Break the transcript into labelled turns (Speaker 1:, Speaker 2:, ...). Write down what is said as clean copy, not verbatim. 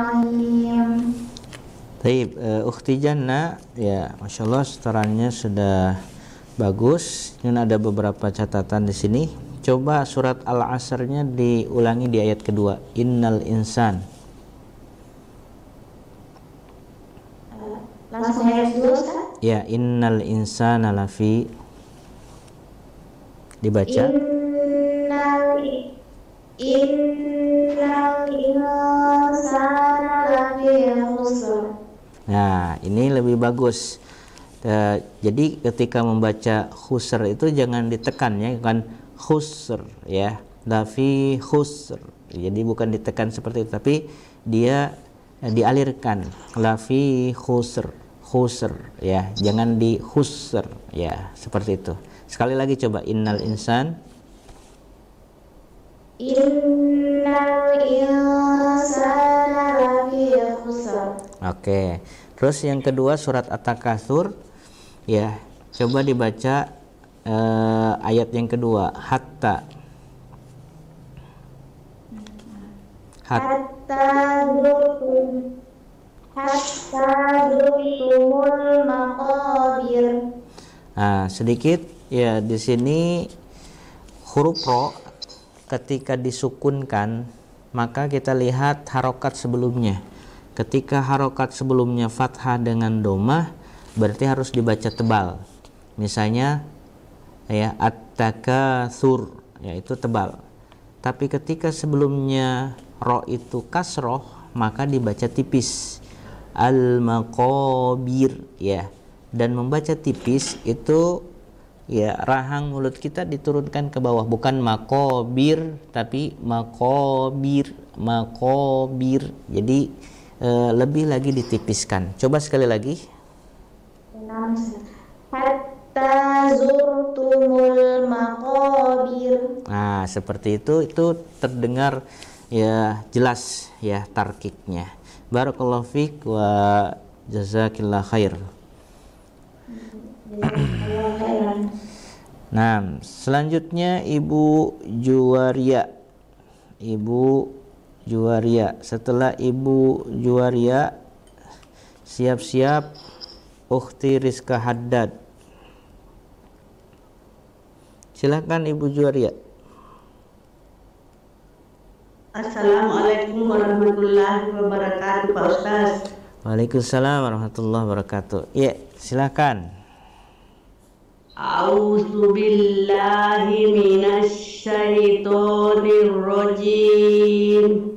Speaker 1: Baik, Ukhti Janna, ya, masya Allah setorannya sudah bagus. Dan ada beberapa catatan di sini. Coba surat Al-Asrnya diulangi di ayat kedua. Innal insan.
Speaker 2: Langsung ayat kedua, Ustaz?
Speaker 1: Ya, innal insana lafi. Dibaca.
Speaker 2: Innal insana lafi khusr.
Speaker 1: Nah, ini lebih bagus. Jadi ketika membaca khusr itu jangan ditekan ya, bukan khusr ya, lafi khusr. Jadi bukan ditekan seperti itu, tapi dia dialirkan, lafi khusr, khusr ya, jangan di khusr ya, seperti itu. Sekali lagi coba, innal insan.
Speaker 2: Innal insana lafi khusr.
Speaker 1: Oke. Terus yang kedua surat At-Takatsur ya, coba dibaca ayat yang kedua, hatta
Speaker 2: zurtumul maqabir.
Speaker 1: Nah, sedikit ya di sini huruf ro ketika disukunkan maka kita lihat harokat sebelumnya. Ketika harokat sebelumnya fathah dengan domah berarti harus dibaca tebal. Misalnya ya at-takatsur, yaitu tebal. Tapi ketika sebelumnya ro itu kasroh maka dibaca tipis. Al-maqabir ya. Dan membaca tipis itu ya rahang mulut kita diturunkan ke bawah, bukan makobir tapi makobir, makobir. Jadi lebih lagi ditipiskan. Coba sekali lagi.
Speaker 2: Hatta zurtumul maqabir.
Speaker 1: Nah, seperti itu terdengar ya jelas ya tarkiknya. Barakallahu fiik wa jazakillah khair. Nah, selanjutnya Ibu Juwaria. Ibu Juwaria. Setelah Ibu Juwaria, siap-siap Ukhti Rizka Haddad. Silakan Ibu Juwaria.
Speaker 3: Assalamualaikum warahmatullahi wabarakatuh, Pak Ustaz.
Speaker 1: Waalaikumsalam warahmatullahi wabarakatuh. Ya, silakan.
Speaker 3: A'udzu billahi minasy syaithanir rajim.